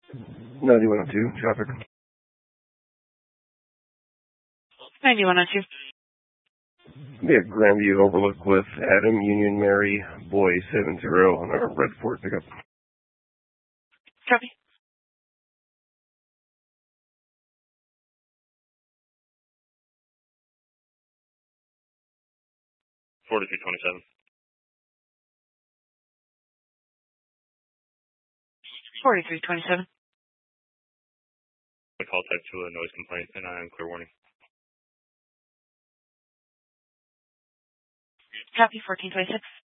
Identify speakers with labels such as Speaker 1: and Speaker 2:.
Speaker 1: 9102, traffic.
Speaker 2: 9102.
Speaker 1: Yeah, Grandview Overlook with Adam, Union Mary, Boy 70 on our red Ford pickup.
Speaker 2: Copy.
Speaker 3: $43.27.
Speaker 2: 43.27.
Speaker 3: I call type 2 a noise complaint and I am clear warning.
Speaker 2: Copy. 14.26.